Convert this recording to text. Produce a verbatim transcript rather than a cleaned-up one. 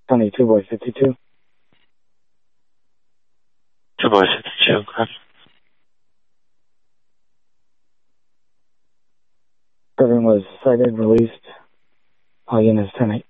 Tony, two boy fifty-two. Two boy fifty-two, okay. Everyone was cited, released. All units ten eight.